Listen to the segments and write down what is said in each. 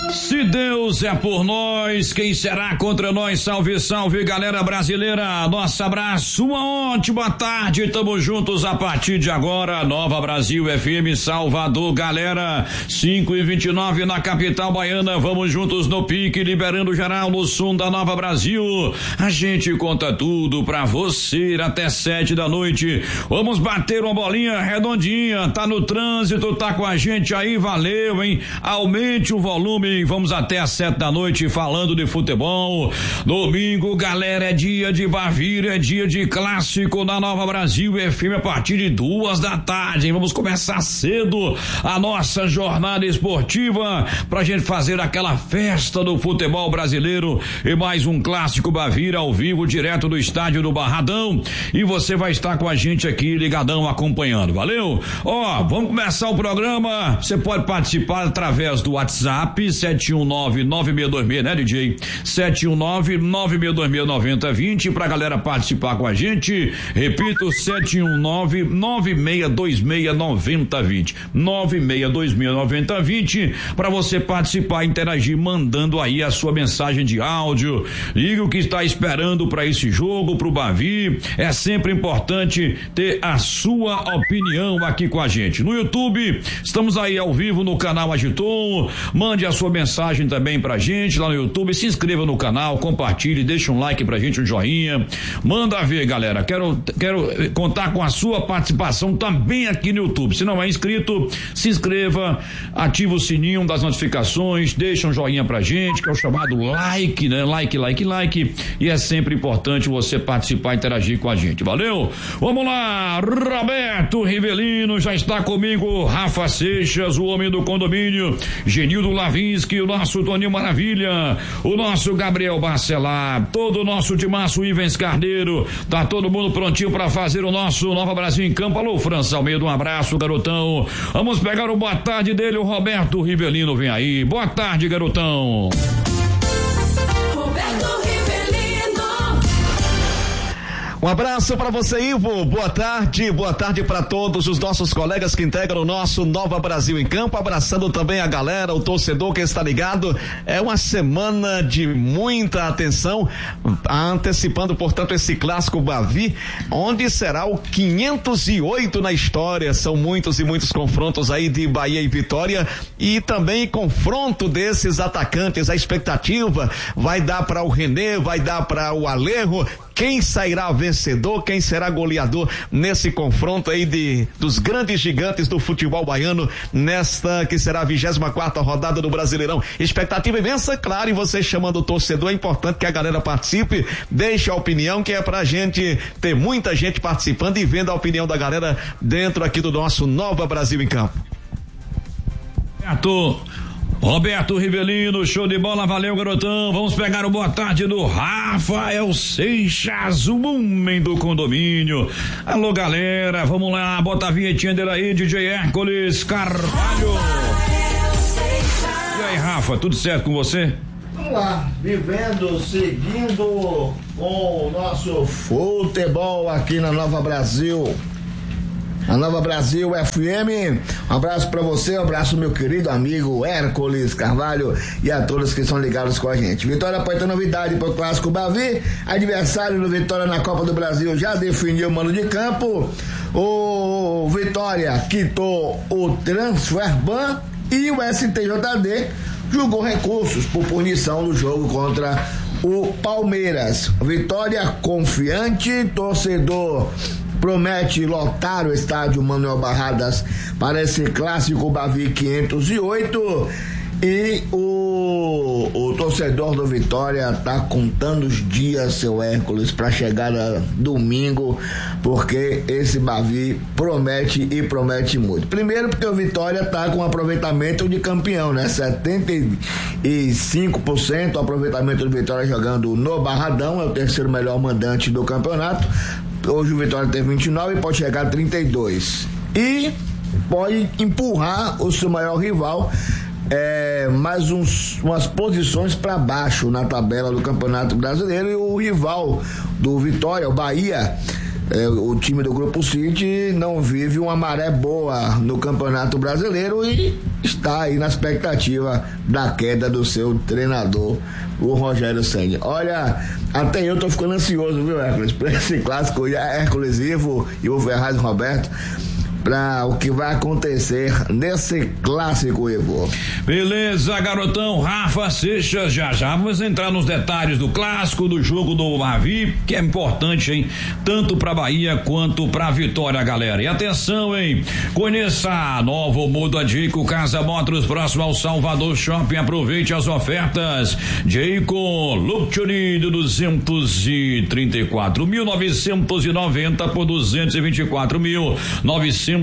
Se Deus é por nós, quem será contra nós? Salve, salve, galera brasileira. Nosso abraço, uma ótima tarde. Tamo juntos a partir de agora. Nova Brasil FM Salvador, galera. 5h29 na capital baiana. Vamos juntos no pique, liberando geral no som da Nova Brasil. A gente conta tudo pra você até 7 da noite. Vamos bater uma bolinha redondinha. Tá no trânsito, tá com a gente aí, valeu, hein? Aumente o volume. Vamos até às 7 da noite falando de futebol. Domingo, galera, é dia de Bavira, é dia de clássico na Nova Brasil FM a partir de 2 da tarde. Hein? Vamos começar cedo a nossa jornada esportiva pra gente fazer aquela festa do futebol brasileiro e mais um clássico Bavira ao vivo, direto do estádio do Barradão. E você vai estar com a gente aqui ligadão acompanhando, valeu? Ó, vamos começar o programa. Você pode participar através do WhatsApp 719-9626, né, DJ? 719-9626-9020 pra galera participar com a gente. Repito, 719-9626-9020. 9626-9020 pra você participar, interagir, mandando aí a sua mensagem de áudio. Liga o que está esperando pra esse jogo, pro Bavi. É sempre importante ter a sua opinião aqui com a gente. No YouTube, estamos aí ao vivo no canal Agiton. Mande a sua mensagem também pra gente lá no YouTube, se inscreva no canal, compartilhe, deixa um like pra gente, um joinha, manda ver, galera, quero contar com a sua participação também aqui no YouTube. Se não é inscrito, se inscreva, ativa o sininho das notificações, deixa um joinha pra gente, que é o chamado like, né? Like, e é sempre importante você participar, interagir com a gente, valeu? Vamos lá, Roberto Rivelino já está comigo, Rafa Seixas, o homem do condomínio, Genildo Lavinsky, o nosso Toninho Maravilha, o nosso Gabriel Bacelar, todo o nosso timaço Ivens Carneiro, tá todo mundo prontinho pra fazer o nosso Nova Brasil em Campo. Alô, França Almeida, um abraço, garotão. Vamos pegar o boa tarde dele, o Roberto Rivelino vem aí. Boa tarde, garotão. Um abraço para você, Ivo. Boa tarde para todos os nossos colegas que integram o nosso Nova Brasil em Campo, abraçando também a galera, o torcedor que está ligado. É uma semana de muita atenção, antecipando, portanto, esse clássico Bavi, onde será o 508 na história. São muitos e muitos confrontos aí de Bahia e Vitória, e também confronto desses atacantes. A expectativa vai dar para o René, vai dar para o Alejo. Quem sairá vencedor, quem será goleador nesse confronto aí dos grandes gigantes do futebol baiano nesta que será a 24ª rodada do Brasileirão. Expectativa imensa, claro, e você chamando o torcedor, é importante que a galera participe, deixe a opinião, que é pra gente ter muita gente participando e vendo a opinião da galera dentro aqui do nosso Nova Brasil em Campo. Roberto Rivelino, show de bola, valeu, garotão. Vamos pegar o boa tarde do Rafael Seixas, o homem do condomínio. Alô, galera, vamos lá, bota a vinhetinha dele aí, DJ Hércules Carvalho. E aí, Rafa, tudo certo com você? Vamos lá, seguindo com o nosso futebol aqui na Nova Brasil. A Nova Brasil FM, um abraço pra você, um abraço meu querido amigo Hércules Carvalho e a todos que estão ligados com a gente. Vitória pode ter novidade pro clássico Bavi, adversário do Vitória na Copa do Brasil já definiu o mano de campo, o Vitória quitou o transfer ban e o STJD julgou recursos por punição no jogo contra o Palmeiras. Vitória confiante, torcedor promete lotar o estádio Manuel Barradas para esse clássico Bavi 508, e o torcedor do Vitória tá contando os dias, seu Hércules, para chegar a domingo, porque esse Bavi promete e promete muito. Primeiro porque o Vitória tá com aproveitamento de campeão, né? 75% o aproveitamento do Vitória jogando no Barradão, é o terceiro melhor mandante do campeonato. Hoje o Vitória tem 29 e pode chegar a 32. E pode empurrar o seu maior rival mais umas posições para baixo na tabela do Campeonato Brasileiro. E o rival do Vitória, o Bahia, o time do Grupo City não vive uma maré boa no Campeonato Brasileiro e está aí na expectativa da queda do seu treinador, o Rogério Ceni. Olha, até eu tô ficando ansioso, viu, Hércules, para esse clássico, Hércules, Ivo e o Ferraz Roberto, para o que vai acontecer nesse clássico, Ivo. Beleza, garotão. Rafa Seixas, já vamos entrar nos detalhes do clássico, do jogo do Bavi, que é importante, hein? Tanto pra Bahia quanto pra Vitória, galera. E atenção, hein? Conheça a nova Muda Jayco Casa Motors, próximo ao Salvador Shopping. Aproveite as ofertas. Jayco Luxury de 234.990 por 224.990.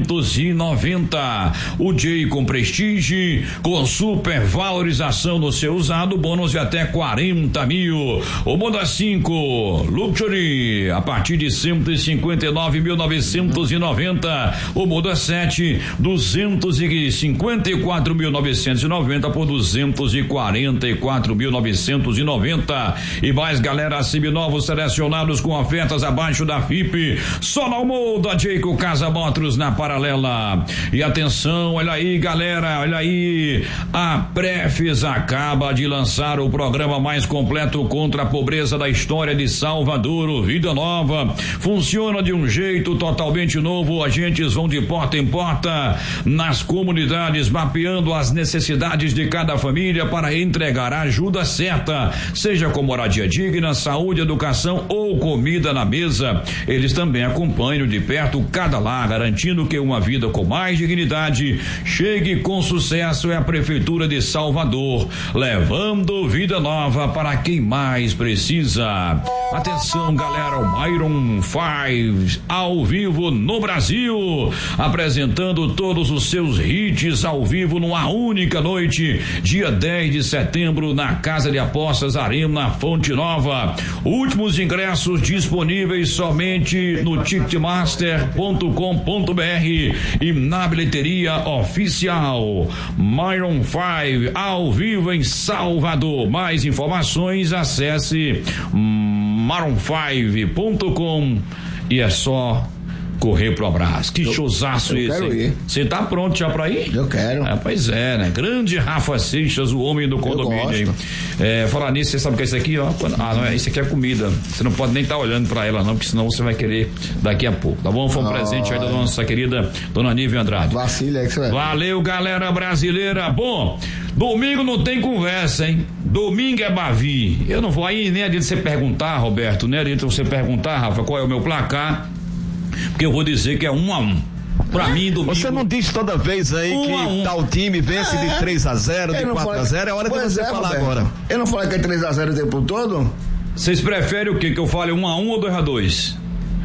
O Jayco Prestige com super valorização no seu usado, bônus de até 40 mil. O Moda 5 Luxury a partir de 159.990. O Moda 7 254.990 por 244.990. E mais, galera, seminovos selecionados com ofertas abaixo da FIP. Só na Moda Jayco Casa Motors na Paralela. E atenção, olha aí, galera, olha aí, a Prefis acaba de lançar o programa mais completo contra a pobreza da história de Salvador, o Vida Nova. Funciona de um jeito totalmente novo. Agentes vão de porta em porta nas comunidades, mapeando as necessidades de cada família para entregar a ajuda certa, seja com moradia digna, saúde, educação ou comida na mesa. Eles também acompanham de perto cada lar, garantindo que uma vida com mais dignidade chegue com sucesso. É a Prefeitura de Salvador, levando vida nova para quem mais precisa. Atenção, galera, o Myron 5 ao vivo no Brasil, apresentando todos os seus hits ao vivo numa única noite, dia 10 de setembro, na Casa de Apostas Arena Fonte Nova. Últimos ingressos disponíveis somente no ticketmaster.com.br e na bilheteria oficial. Myron 5 ao vivo em Salvador. Mais informações, acesse myron5.com e é só correr pro abraço. Que showzaço esse. Quero ir. Você tá pronto já pra ir? Eu quero. Pois é, né? Grande Rafa Seixas, o homem do condomínio. Falar nisso, você sabe o que é isso aqui, ó? Não, isso aqui é comida. Você não pode nem estar olhando pra ela, não, porque senão você vai querer daqui a pouco, tá bom? Foi um presente aí da nossa querida dona Nívia Andrade. Vacila, é que você vai. Valeu, galera brasileira. Bom, domingo não tem conversa, hein? Domingo é Bavi. Eu não vou aí, nem adianta você perguntar, Roberto, nem adianta você perguntar, Rafa, qual é o meu placar, porque eu vou dizer que é 1-1. Pra mim, domingo. Você não diz toda vez aí que tal time vence de 3-0, de 4-0, é hora de você falar Roberto. Agora. Eu não falei que é 3-0 o tempo todo? Vocês preferem o quê? Que eu fale 1-1 ou 2-2?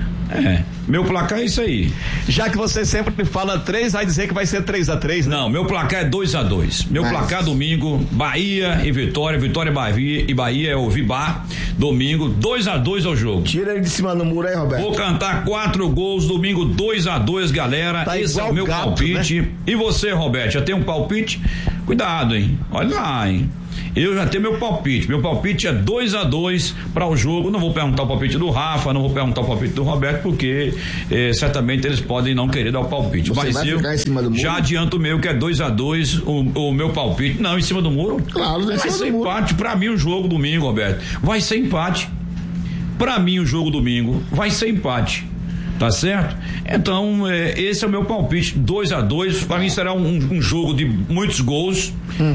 Meu placar é isso aí. Já que você sempre fala 3, vai dizer que vai ser 3-3, né? Não, meu placar é 2-2. Meu placar domingo, Bahia e Vitória, Vitória e Bahia é o Vibá. Domingo, 2-2 ao jogo. Tira ele de cima do muro aí, Roberto. Vou cantar 4 gols, domingo 2-2, galera. Tá, esse é o meu palpite, né? E você, Roberto, já tem um palpite? Cuidado, hein? Olha lá, hein? Eu já tenho meu palpite. Meu palpite é 2-2 para o jogo. Não vou perguntar o palpite do Rafa, não vou perguntar o palpite do Roberto, porque certamente eles podem não querer dar o palpite. Você mas eu já adianto o meu, que é 2-2, o meu palpite. Não, em cima do muro? Claro, vai ser empate. Para mim, o jogo domingo, Roberto, vai ser empate. Para mim, o jogo domingo vai ser empate. Tá certo? Então, esse é o meu palpite, 2-2. Para mim será um jogo de muitos gols,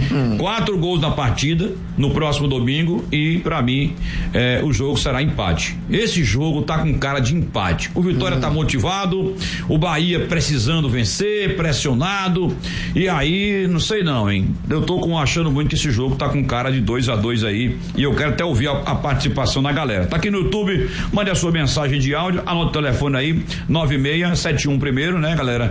4 gols na partida no próximo domingo, e para mim o jogo será empate. Esse jogo tá com cara de empate. O Vitória tá motivado, o Bahia precisando vencer, pressionado, e aí não sei não, hein? Eu tô achando muito que esse jogo tá com cara de 2-2 aí, e eu quero até ouvir a participação da galera. Tá aqui no YouTube, mande a sua mensagem de áudio, anota o telefone aí, 9671 primeiro, né, galera?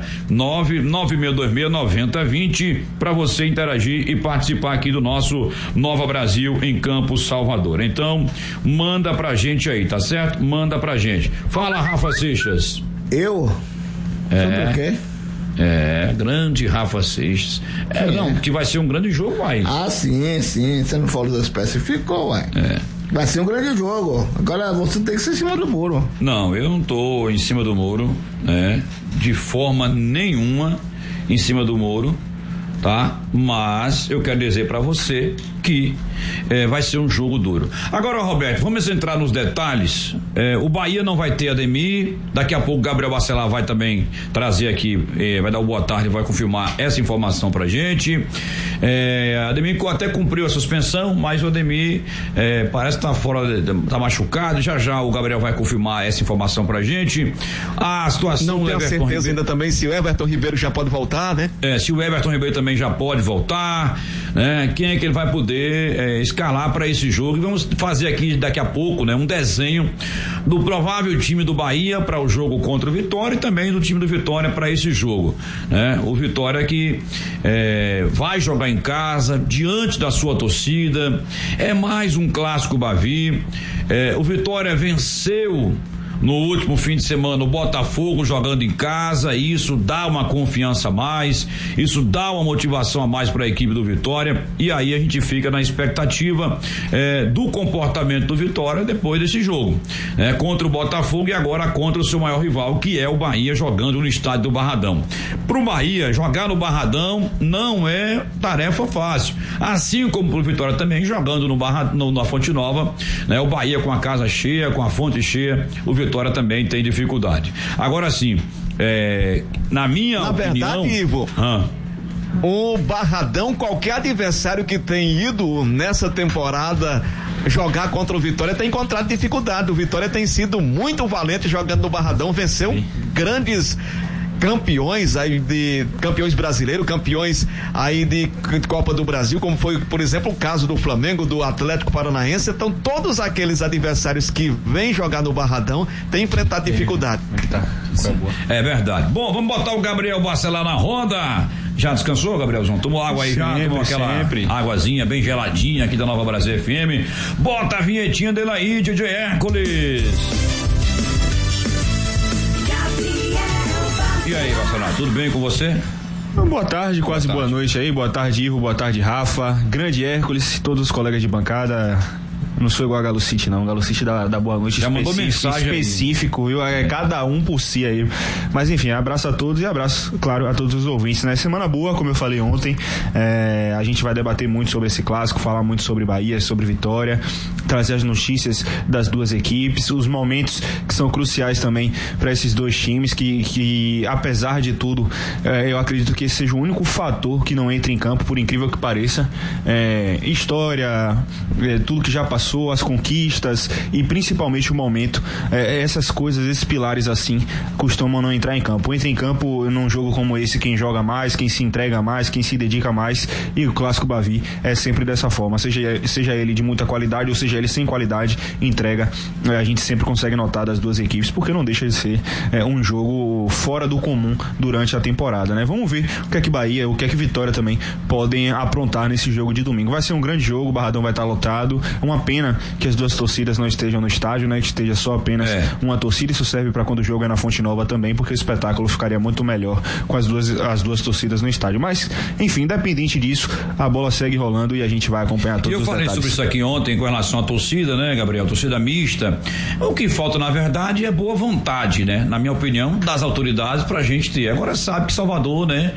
996269020 para você interagir e participar aqui do nosso Nova Brasil em Campos, Salvador. Então, manda pra gente aí, tá certo? Manda pra gente. Fala, Rafa Seixas. Eu? Sobre o quê? Grande Rafa Seixas. Não, que vai ser um grande jogo, vai. Sim. Você não falou, especificou, uai. Vai ser um grande jogo. Agora você tem que ser em cima do muro. Não, eu não tô em cima do muro, né? De forma nenhuma em cima do muro, tá? Mas eu quero dizer para você que vai ser um jogo duro. Agora, Roberto, vamos entrar nos detalhes. O Bahia não vai ter Ademir, daqui a pouco o Gabriel Bacelar vai também trazer aqui, vai dar uma boa tarde, vai confirmar essa informação pra gente. Ademir até cumpriu a suspensão, mas o Ademir parece que tá fora, tá machucado. Já o Gabriel vai confirmar essa informação pra gente. A situação não tenho certeza Ribeiro, ainda também se o Everton Ribeiro já pode voltar, né? Se o Everton Ribeiro também já pode voltar, né? Quem é que ele vai poder escalar para esse jogo? E vamos fazer aqui daqui a pouco, né, um desenho do provável time do Bahia para o jogo contra o Vitória e também do time do Vitória para esse jogo, né? O Vitória que vai jogar em casa diante da sua torcida, é mais um clássico Bavi. O Vitória venceu no último fim de semana o Botafogo jogando em casa, e isso dá uma confiança a mais, isso dá uma motivação a mais para a equipe do Vitória, e aí a gente fica na expectativa do comportamento do Vitória depois desse jogo, contra o Botafogo e agora contra o seu maior rival, que é o Bahia, jogando no estádio do Barradão. Pro Bahia jogar no Barradão não é tarefa fácil, assim como pro Vitória também jogando na Fonte Nova, né? O Bahia com a casa cheia, com a fonte cheia, o Vitória também tem dificuldade. Agora sim, na minha opinião, verdade, Ivo, o Barradão, qualquer adversário que tem ido nessa temporada jogar contra o Vitória tem encontrado dificuldade. O Vitória tem sido muito valente jogando no Barradão, venceu grandes campeões aí campeões brasileiros, campeões aí de Copa do Brasil, como foi, por exemplo, o caso do Flamengo, do Atlético Paranaense. Então, todos aqueles adversários que vêm jogar no Barradão têm enfrentado dificuldade. É verdade. Bom, vamos botar o Gabriel Bacelar na roda. Já descansou, Gabrielzão? Tomou água aí? Tomou aquela águazinha bem geladinha aqui da Nova Brasil FM. Bota a vinhetinha dele aí, DJ Hércules. E aí, Bacelar, tudo bem com você? Boa tarde, quase boa noite aí. Boa tarde, Ivo, boa tarde, Rafa, grande Hércules, todos os colegas de bancada. Não sou igual a Galo City, não. Galo City dá boa noite. Já mandou mensagem específico, viu? Cada um por si aí. Mas enfim, abraço a todos e abraço, claro, a todos os ouvintes, né? Semana boa, como eu falei ontem. A gente vai debater muito sobre esse clássico, falar muito sobre Bahia, sobre Vitória, trazer as notícias das duas equipes, os momentos que são cruciais também para esses dois times, que apesar de tudo, eu acredito que esse seja o único fator que não entra em campo, por incrível que pareça. História, tudo que já passou, as conquistas e principalmente o momento, essas coisas, esses pilares assim costumam não entrar em campo. Entra em campo num jogo como esse quem joga mais, quem se entrega mais, quem se dedica mais, e o clássico Bavi é sempre dessa forma, seja ele de muita qualidade ou seja ele sem qualidade, entrega, a gente sempre consegue notar das duas equipes, porque não deixa de ser um jogo fora do comum durante a temporada, né? Vamos ver o que é que Bahia, o que é que Vitória também podem aprontar nesse jogo de domingo. Vai ser um grande jogo, o Barradão vai estar lotado, uma pena que as duas torcidas não estejam no estádio, né? Que esteja só apenas uma torcida. Isso serve para quando o jogo é na Fonte Nova também, porque o espetáculo ficaria muito melhor com as duas torcidas no estádio. Mas, enfim, independente disso, a bola segue rolando e a gente vai acompanhar todos os detalhes. Eu falei sobre isso aqui ontem com relação à torcida, né, Gabriel? Torcida mista. O que falta, na verdade, é boa vontade, né? Na minha opinião, das autoridades pra gente ter. Agora sabe que Salvador, né?